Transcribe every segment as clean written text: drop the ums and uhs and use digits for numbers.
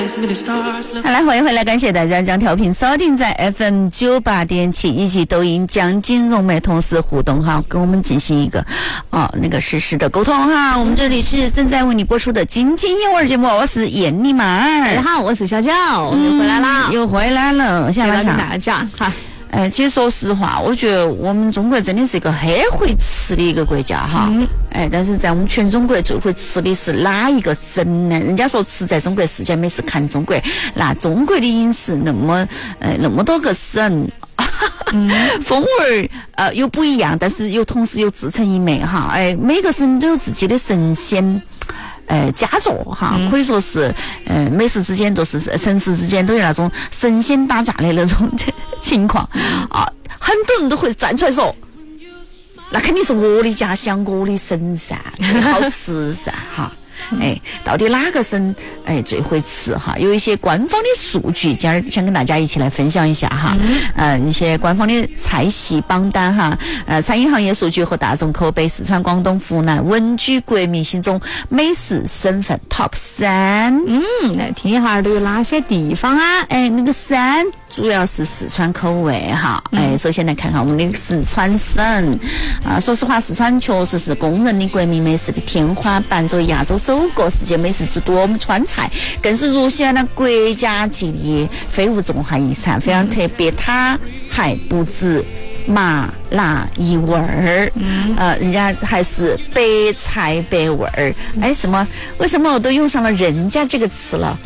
好来，欢迎回来，感谢大家将调频锁定在 FM98.7以及抖音将金融美同时互动哈，跟我们进行一个那个实时的沟通哈。我们这里是正在为你播出的津津有味节目，我是闫妮马儿。 大家好，我是小娇，我们又回来了， 又回来了，下半场跟大家讲哈。 其实说实话，我觉得我们中国真的是一个很会吃的一个国家哈。但是在我们全中国最会吃的是哪一个省呢？人家说吃在中国，世界美食看中国。那中国的饮食那么多个省，风味又不一样，但是又同时又自成一美哈。每个省都有自己的神仙。佳作哈，可以说是美食之间都是城市之间都有那种神仙打架的那种情况啊，很多人都会站出来说，那肯定是我的家乡，我的省噻，最好吃噻哈。到底哪个省最会吃哈？有一些官方的数据，今儿想跟大家一起来分享一下哈。一些官方的菜系榜单哈。餐饮行业数据和大众口碑，四川、广东、湖南稳居国民心中美食省份 Top 3。 来听一下都有哪些地方啊？ 那个3主要是四川口味哈。首先来看看我们的四川省啊，说实话，四川确实是公认的国民美食的天花板，作为亚洲首个世界美食之都，我们川菜更是入选了国家级的非物质文化遗产，非常特别。它还不止麻辣一味儿，人家还是白菜白味儿。为什么我都用上了人家这个词了？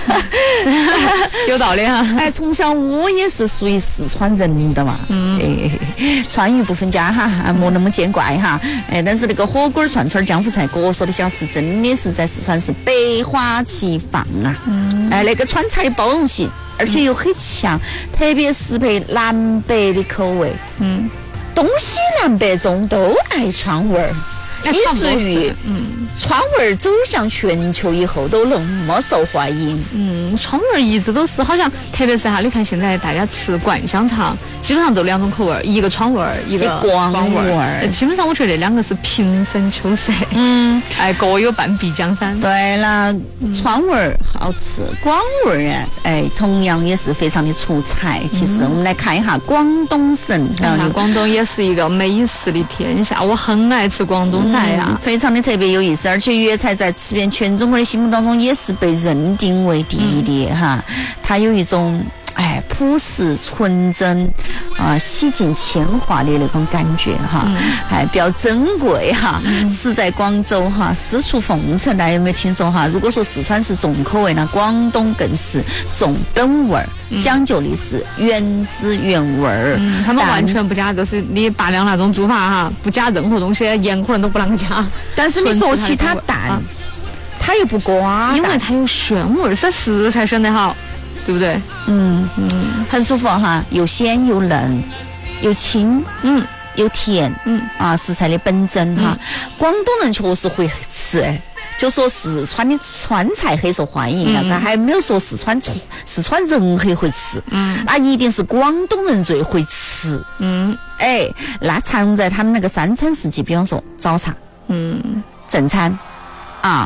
有道理哈。 从小我也是属于四川人的嘛，川渝不分家哈，莫那么见怪哈。但是那个火锅串串江湖菜各说的小吃真的是在四川是百花齐放啊。那个川菜的包容性而且又很强，特别适配南北的口味。东西南北中都爱川味儿，以至于川味儿走向全球以后都那么受欢迎。 川味儿一直都是好像，特别是哈，你看现在大家吃灌香肠，基本上都2种口味儿，一个川味儿，一个光味儿。 基本上我觉得这2个是平分秋色。各有半壁江山。 对了，川味儿好吃，广味儿同样也是非常的出彩。其实我们来看一下广东省， 广东也是一个美食的天下，我很爱吃广东菜呀， 非常的特别有意思。而且粤菜在吃遍全中国的心目当中也是被认定为第一的哈。它有一种朴实纯真洗尽铅华的那种感觉哈，比较珍贵哈。是在广州哈，私厨奉承，大家有没有听说哈？如果说四川是重口味，那广东更是重本味儿，讲究的是原汁原味儿。 他们完全不加，就是你八两那种做法哈，不加任何东西，盐可能都不啷个加。 但是你说起它淡，它又不刮， 因为它有鲜味儿，是食材选得好。对不对？ 很舒服哈，又鲜又嫩，又清，又甜，食材的本真哈。广东人确实会吃，就说四川的川菜很受欢迎，那个还没有说四川人很会吃，那一定是广东人最会吃，那藏在他们那个3餐4季，比方说早餐，正餐。